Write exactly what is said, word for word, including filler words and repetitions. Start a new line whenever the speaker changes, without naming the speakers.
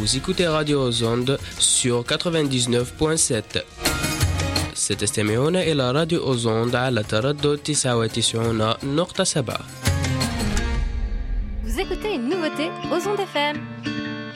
Vous écoutez Radio aux ondes sur quatre-vingt-dix-neuf point sept. ستستمعون إلى راديو أوزوند على تردد تسعة وتسعين نقطة سبعة.
Vous écoutez une nouveauté aux ondes F M.